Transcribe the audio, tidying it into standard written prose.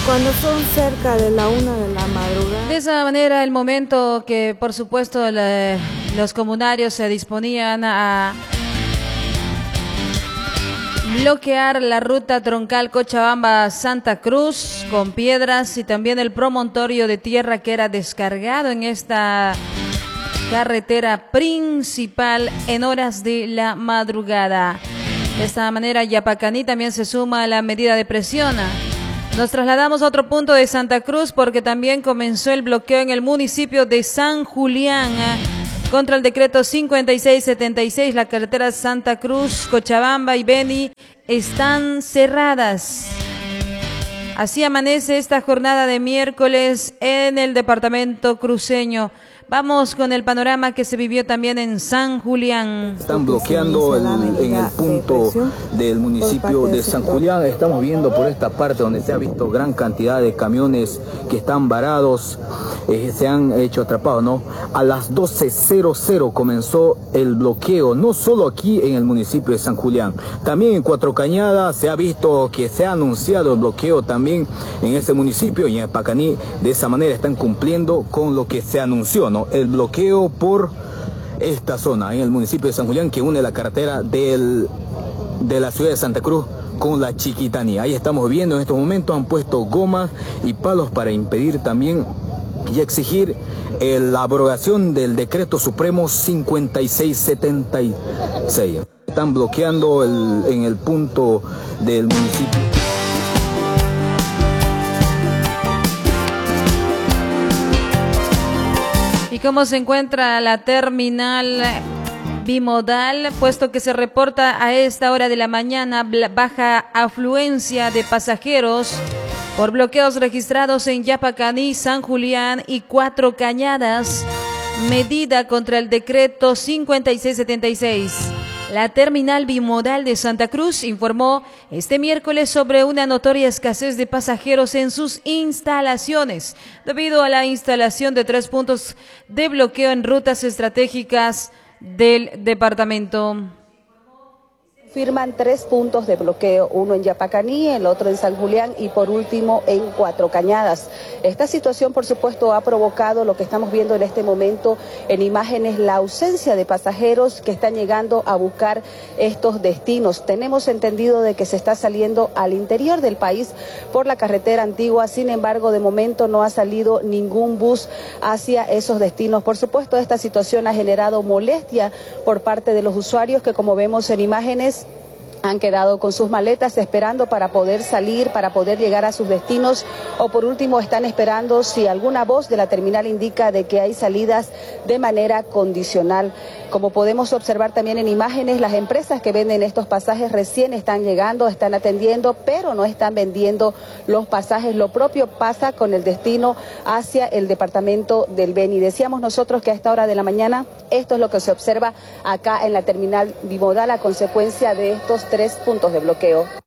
cuando son cerca de la 1 de la madrugada. De esa manera, el momento que, por supuesto, los comunarios se disponían a bloquear la ruta troncal Cochabamba-Santa Cruz con piedras y también el promontorio de tierra que era descargado en esta carretera principal en horas de la madrugada. De esta manera, Yapacaní también se suma a la medida de presión. Nos trasladamos a otro punto de Santa Cruz porque también comenzó el bloqueo en el municipio de San Julián contra el decreto 5676. La carretera Santa Cruz, Cochabamba y Beni están cerradas. Así amanece esta jornada de miércoles en el departamento cruceño. Vamos con el panorama que se vivió también en San Julián. Están bloqueando en el punto del municipio de San Julián. Estamos viendo por esta parte donde se ha visto gran cantidad de camiones que están varados, se han hecho atrapados, ¿no? A las 12:00 comenzó el bloqueo, no solo aquí en el municipio de San Julián, también en Cuatro Cañadas se ha visto que se ha anunciado el bloqueo también en ese municipio y en Yapacaní. De esa manera están cumpliendo con lo que se anunció, ¿no? El bloqueo por esta zona en el municipio de San Julián que une la carretera de la ciudad de Santa Cruz con la Chiquitani. Ahí estamos viendo en estos momentos, han puesto gomas y palos para impedir también y exigir la abrogación del decreto supremo 5676. Están bloqueando en el punto del municipio. ¿Y cómo se encuentra la terminal bimodal? Puesto que se reporta a esta hora de la mañana baja afluencia de pasajeros por bloqueos registrados en Yapacaní, San Julián y Cuatro Cañadas, medida contra el decreto 5676. La terminal bimodal de Santa Cruz informó este miércoles sobre una notoria escasez de pasajeros en sus instalaciones, debido a la instalación de 3 puntos de bloqueo en rutas estratégicas del departamento. Firman 3 puntos de bloqueo, uno en Yapacaní, el otro en San Julián y por último en Cuatro Cañadas. Esta situación, por supuesto, ha provocado lo que estamos viendo en este momento en imágenes, la ausencia de pasajeros que están llegando a buscar estos destinos. Tenemos entendido de que se está saliendo al interior del país por la carretera antigua, sin embargo, de momento no ha salido ningún bus hacia esos destinos. Por supuesto, esta situación ha generado molestia por parte de los usuarios que, como vemos en imágenes, han quedado con sus maletas esperando para poder salir, para poder llegar a sus destinos, o por último están esperando si alguna voz de la terminal indica de que hay salidas de manera condicional. Como podemos observar también en imágenes, las empresas que venden estos pasajes recién están llegando, están atendiendo, pero no están vendiendo los pasajes. Lo propio pasa con el destino hacia el departamento del Beni. Decíamos nosotros que a esta hora de la mañana esto es lo que se observa acá en la terminal bimodal a consecuencia de estos 3 puntos de bloqueo.